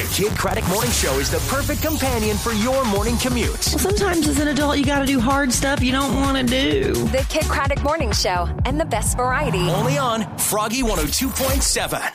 Kid Craddock Morning Show is the perfect companion for your morning commute. Well, sometimes as an adult, you got to do hard stuff you don't want to do. The Kid Craddock Morning Show and the best variety. Only on Froggy 102.7.